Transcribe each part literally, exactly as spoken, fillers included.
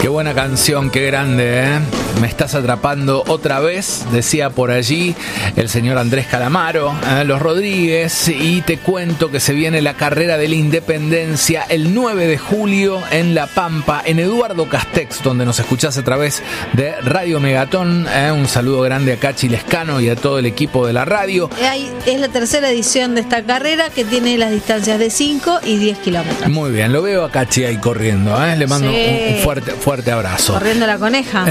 Qué buena canción, qué grande, ¿eh? Me estás atrapando otra vez, decía por allí el señor Andrés Calamaro, ¿eh? Los Rodríguez, y te cuento que se viene la carrera de la Independencia el nueve de julio en La Pampa, en Eduardo Castex, donde nos escuchás a través de Radio Megatón. ¿eh? Un saludo grande a Cachi Lescano y a todo el equipo de la radio. Es la tercera edición de esta carrera que tiene las distancias de cinco y diez kilómetros. Muy bien, lo veo a Cachi ahí corriendo, ¿eh? Le mando Sí. un, un fuerte, fuerte abrazo. Corriendo la coneja.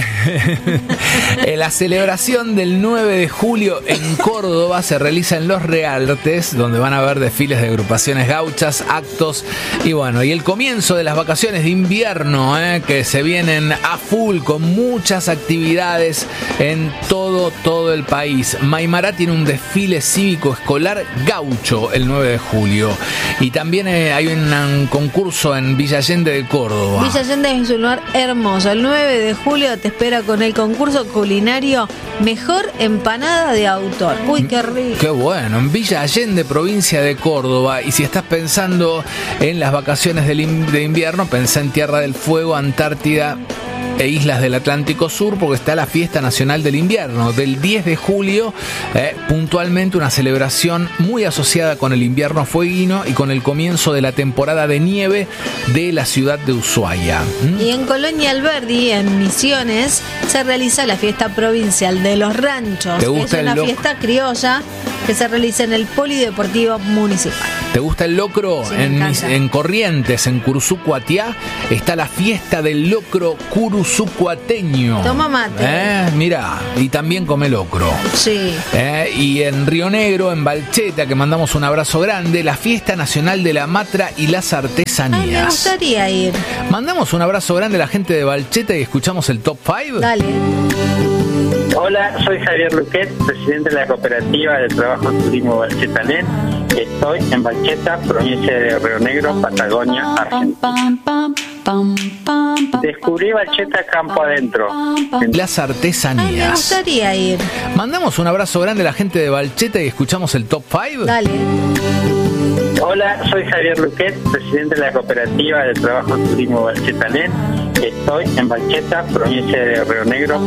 La celebración del nueve de julio en Córdoba se realiza en Los Realtes, donde van a haber desfiles de agrupaciones gauchas, actos y bueno, y el comienzo de las vacaciones de invierno, ¿eh? que se vienen a full con muchas actividades en todo, todo el país. Maimará tiene un desfile cívico escolar gaucho el nueve de julio y también eh, hay un, un concurso en Villa Allende de Córdoba. Villa Allende es un lugar hermoso. El nueve de julio te espera con el concurso culinario Mejor Empanada de Autor. Uy, qué rico. Qué bueno, en Villa Allende, provincia de Córdoba. Y si estás pensando en las vacaciones del in- de invierno, pensá en Tierra del Fuego, Antártida e islas del Atlántico Sur, porque está la Fiesta Nacional del Invierno del diez de julio, eh, puntualmente una celebración muy asociada con el invierno fueguino y con el comienzo de la temporada de nieve de la ciudad de Ushuaia. ¿Mm? Y en Colonia Alberdi, en Misiones, se realiza la fiesta provincial de los ranchos. ¿Te gusta es el una lo- fiesta criolla que se realiza en el Polideportivo Municipal. ¿Te gusta el locro? Sí, me en, encanta. en Corrientes, en Curuzú-Cuatiá, está la fiesta del locro curuzú-cuateño. Toma mate. ¿Eh? Mirá, y también come locro. Sí. ¿Eh? Y en Río Negro, en Balcheta, que mandamos un abrazo grande, la fiesta nacional de la matra y las artesanías. Ay, me gustaría ir. Mandamos un abrazo grande a la gente de Balcheta y escuchamos el top cinco. Dale. Hola, soy Javier Luquet, presidente de la Cooperativa de Trabajo en Turismo Balchetalén. Estoy en Balcheta, provincia de Río Negro, Patagonia, Argentina. Descubrí Balcheta campo adentro. Las Ay, me artesanías. gustaría ir. Mandamos un abrazo grande a la gente de Balcheta y escuchamos el top cinco. Dale. Hola, soy Javier Luquet, presidente de la Cooperativa de Trabajo en Turismo Balchetalén. Estoy en Balcheta, provincia de Río Negro,